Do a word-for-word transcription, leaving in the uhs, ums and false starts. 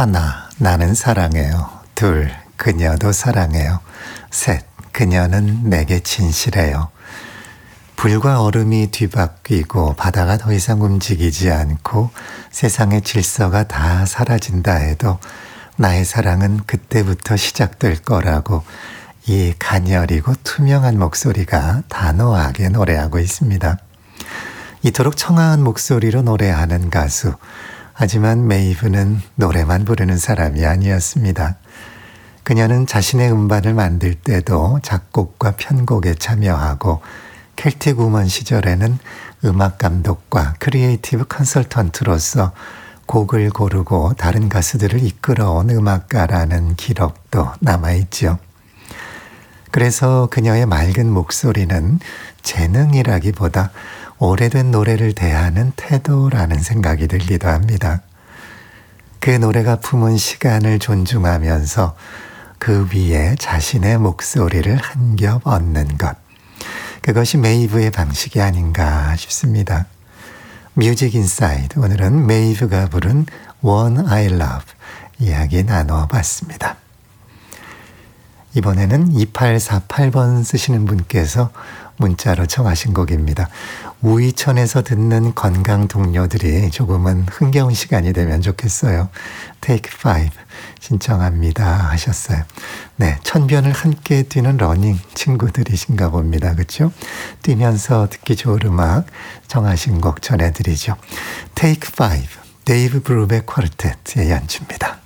하나, 나는 사랑해요. 둘, 그녀도 사랑해요. 셋, 그녀는 내게 진실해요. 불과 얼음이 뒤바뀌고 바다가 더 이상 움직이지 않고 세상의 질서가 다 사라진다 해도 나의 사랑은 그때부터 시작될 거라고 이 가녀리고 투명한 목소리가 단호하게 노래하고 있습니다. 이토록 청아한 목소리로 노래하는 가수. 하지만 메이브는 노래만 부르는 사람이 아니었습니다. 그녀는 자신의 음반을 만들 때도 작곡과 편곡에 참여하고 켈틱 우먼 시절에는 음악 감독과 크리에이티브 컨설턴트로서 곡을 고르고 다른 가수들을 이끌어온 음악가라는 기록도 남아있죠. 그래서 그녀의 맑은 목소리는 재능이라기보다 오래된 노래를 대하는 태도라는 생각이 들기도 합니다. 그 노래가 품은 시간을 존중하면서 그 위에 자신의 목소리를 한 겹 얹는 것. 그것이 메이브의 방식이 아닌가 싶습니다. 뮤직 인사이드, 오늘은 메이브가 부른 One I Love 이야기 나눠봤습니다. 이번에는 이팔사팔 번 쓰시는 분께서 문자로 청하신 곡입니다. 우이천에서 듣는 건강 동료들이 조금은 흥겨운 시간이 되면 좋겠어요. Take Five 신청합니다 하셨어요. 네, 천변을 함께 뛰는 러닝 친구들이신가 봅니다. 그렇죠? 뛰면서 듣기 좋은 음악 청하신 곡 전해드리죠. Take Five, 데이브 브루백 쿼르텟의 연주입니다.